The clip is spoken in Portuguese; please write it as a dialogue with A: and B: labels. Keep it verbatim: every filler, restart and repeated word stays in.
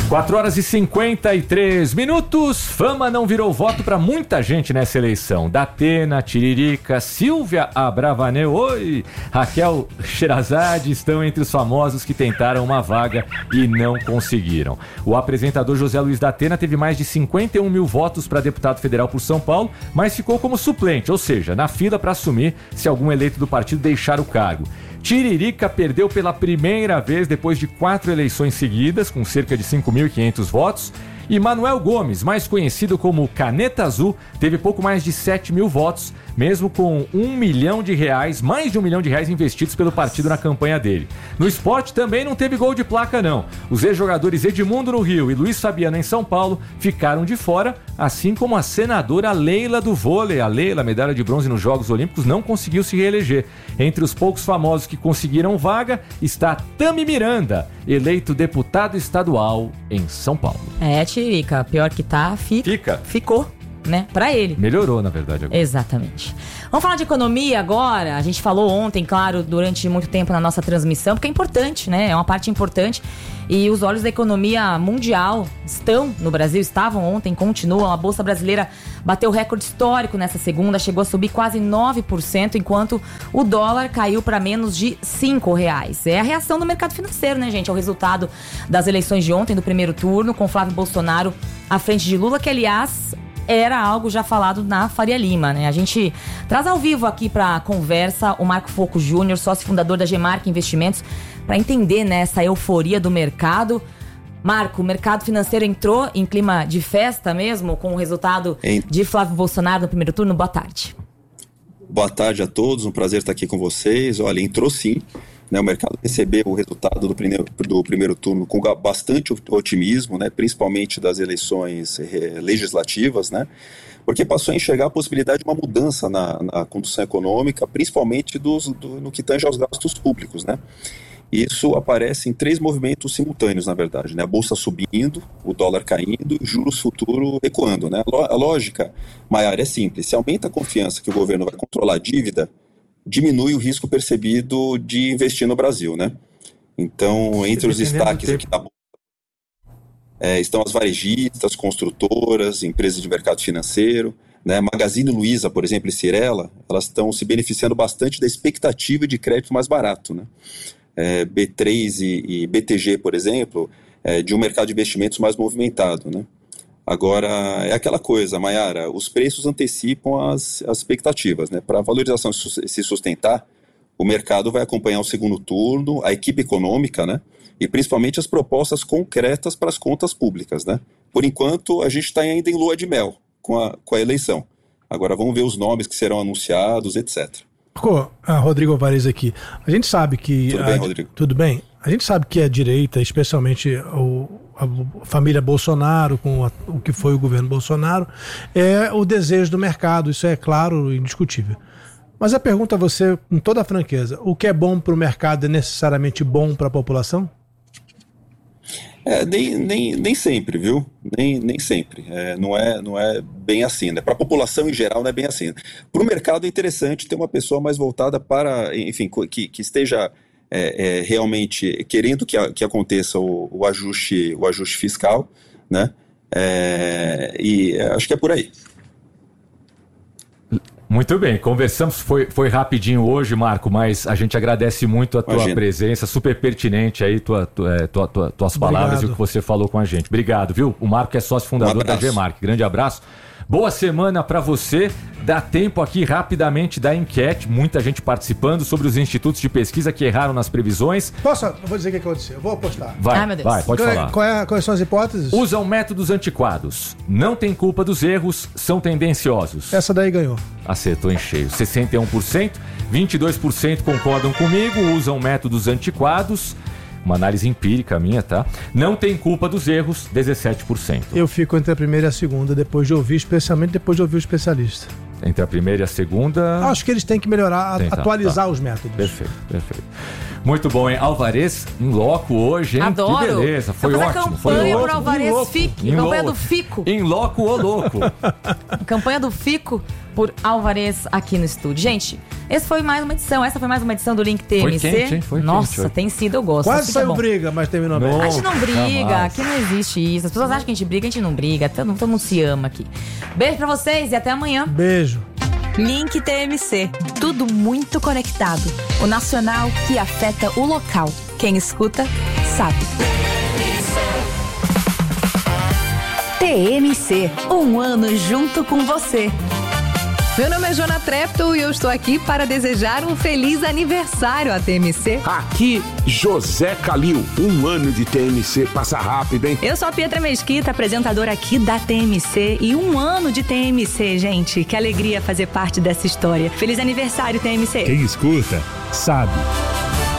A: quatro horas e cinquenta e três minutos. Fama não virou voto para muita gente nessa eleição. Datena, Tiririca, Silvia Abravanel, oi, Raquel Sherazade estão entre os famosos que tentaram uma vaga e não conseguiram. O apresentador José Luiz Datena teve mais de cinquenta e um mil votos para deputado federal por São Paulo, mas ficou como suplente, ou seja, na fila para assumir se algum eleito do partido deixar o cargo. Tiririca perdeu pela primeira vez depois de quatro eleições seguidas, com cerca de cinco mil e quinhentos votos. E Manuel Gomes, mais conhecido como Caneta Azul, teve pouco mais de sete mil votos, mesmo com um milhão de reais, mais de um milhão de reais investidos pelo partido na campanha dele. No esporte também não teve gol de placa, não. Os ex-jogadores Edmundo no Rio e Luiz Fabiano em São Paulo ficaram de fora, assim como a senadora Leila do vôlei. A Leila, medalha de bronze nos Jogos Olímpicos, não conseguiu se reeleger. Entre os poucos famosos que conseguiram vaga está Tami Miranda, eleito deputado estadual em São Paulo.
B: É, Tiririca, pior que tá, fi...
A: fica.
B: ficou, né, pra ele.
A: Melhorou, na verdade, agora.
B: Exatamente. Vamos falar de economia agora. A gente falou ontem, claro, durante muito tempo na nossa transmissão, porque é importante, né, é uma parte importante. E os olhos da economia mundial estão no Brasil, estavam ontem, continuam. A Bolsa Brasileira bateu recorde histórico nessa segunda, chegou a subir quase nove por cento, enquanto o dólar caiu para menos de cinco reais. É a reação do mercado financeiro, né, gente? É o resultado das eleições de ontem, do primeiro turno, com Flávio Bolsonaro à frente de Lula, que, aliás, era algo já falado na Faria Lima, né? A gente traz ao vivo aqui para a conversa o Marco Focco Júnior, sócio fundador da Gemark Investimentos, para entender, né, essa euforia do mercado. Marco, o mercado financeiro entrou em clima de festa mesmo, com o resultado de Flávio Bolsonaro no primeiro turno? Boa tarde.
C: Boa tarde a todos, um prazer estar aqui com vocês. Olha, entrou sim, né? O mercado recebeu o resultado do primeiro, do primeiro turno com bastante otimismo, né? Principalmente das eleições legislativas, né? Porque passou a enxergar a possibilidade de uma mudança na, na condução econômica, principalmente dos, do, no que tange aos gastos públicos, né? Isso aparece em três movimentos simultâneos, na verdade, né? A bolsa subindo, o dólar caindo e juros futuro recuando, né? A lógica, Maiara, é simples. Se aumenta a confiança que o governo vai controlar a dívida, diminui o risco percebido de investir no Brasil, né? Então, entre os destaques aqui da bolsa, é, estão as varejistas, construtoras, empresas de mercado financeiro, né? Magazine Luiza, por exemplo, e Cyrela, elas estão se beneficiando bastante da expectativa de crédito mais barato, né? É, B três e, e B T G, por exemplo, é, de um mercado de investimentos mais movimentado, né? Agora, é aquela coisa, Maiara, os preços antecipam as, as expectativas, né? Para a valorização se sustentar, o mercado vai acompanhar o segundo turno, a equipe econômica, né? E principalmente as propostas concretas para as contas públicas, né? Por enquanto, a gente está ainda em lua de mel com a, com a eleição. Agora vamos ver os nomes que serão anunciados, etcétera.
D: Marco, a Rodrigo Alvarez aqui. A gente sabe que...
C: Tudo bem,
D: a,
C: Rodrigo?
D: Tudo bem? A gente sabe que a direita, especialmente o, a família Bolsonaro, com a, o que foi o governo Bolsonaro, é o desejo do mercado, isso é claro e indiscutível. Mas a pergunta a você, com toda a franqueza, o que é bom para o mercado é necessariamente bom para a população?
C: É, nem, nem, nem sempre, viu? Nem, nem sempre. É, não, é, não é bem assim, né? Para a população em geral não é bem assim. Para o mercado é interessante ter uma pessoa mais voltada para, enfim, que, que esteja é, é, realmente querendo que, a, que aconteça o, o, ajuste, o ajuste fiscal, né? É, e acho que é por aí.
A: Muito bem, conversamos, foi, foi rapidinho hoje, Marco, mas a gente agradece muito a tua Imagina. presença, super pertinente aí, tua, tua, tua, tua, tuas palavras Obrigado. E o que você falou com a gente. Obrigado, viu? O Marco é sócio fundador um da Gemark. Grande abraço. Boa semana para você. Dá tempo aqui rapidamente da enquete, muita gente participando sobre os institutos de pesquisa que erraram nas previsões.
D: Posso? Eu vou dizer o que aconteceu, eu vou apostar.
A: Vai, Ai, meu Deus. vai, pode
D: qual,
A: falar.
D: Qual é, quais são as hipóteses?
A: Usam métodos antiquados, não tem culpa dos erros, são tendenciosos.
D: Essa daí ganhou.
A: Acertou em cheio, sessenta e um por cento, vinte e dois por cento concordam comigo, usam métodos antiquados. Uma análise empírica minha, tá? Não tem culpa dos erros, dezessete por cento.
D: Eu fico entre a primeira e a segunda, depois de ouvir, especialmente depois de ouvir o especialista.
A: Entre a primeira e a segunda...
D: Acho que eles têm que melhorar, Tentar, atualizar tá. os métodos.
A: Perfeito, perfeito. Muito bom, hein? Alvarez em loco hoje, hein?
B: Adoro.
A: Que beleza, foi
B: Vamos fazer
A: ótimo.
B: campanha
A: Foi
B: por
A: ótimo.
B: Alvarez
A: Em louco,
B: Fique.
A: em
B: Campanha
A: louco.
B: do Fico.
A: Em loco, ô louco.
B: Campanha do Fico por Alvarez aqui no estúdio. Gente, esse foi mais uma edição. Essa foi mais uma edição do Link T M C.
A: Foi quente, hein? Foi
B: Nossa,
A: quente hoje.
B: tem sido, eu gosto.
D: Quase
B: assim que
D: saiu
B: é bom.
D: briga, mas terminou bem.
A: Não.
B: A gente não briga,
A: Jamais.
B: aqui não existe isso. As pessoas acham que a gente briga, a gente não briga. Todo, todo mundo se ama aqui. Beijo pra vocês e até amanhã.
D: Beijo.
E: Link T M C. Tudo muito conectado. O nacional que afeta o local. Quem escuta, sabe. T M C. Um ano junto com você.
F: Meu nome é Joana Trepto e eu estou aqui para desejar um feliz aniversário à T M C.
G: Aqui, José Calil. Um ano de T M C passa rápido, hein?
E: Eu sou a Pietra Mesquita, apresentadora aqui da T M C. E um ano de T M C, gente. Que alegria fazer parte dessa história. Feliz aniversário, T M C.
H: Quem escuta, sabe.